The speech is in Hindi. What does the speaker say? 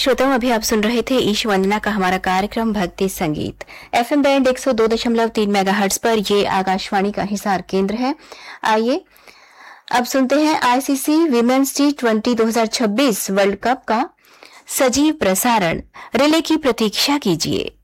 श्रोताओं, अभी आप सुन रहे थे ईश वंदना का हमारा कार्यक्रम भक्ति संगीत। एफएम बैंड 102.3 मेगाहर्ट्ज पर ये आकाशवाणी का हिसार केंद्र है। आइए अब सुनते हैं ICC women's T20 2026 world cup का सजीव प्रसारण। रिले की प्रतीक्षा कीजिए।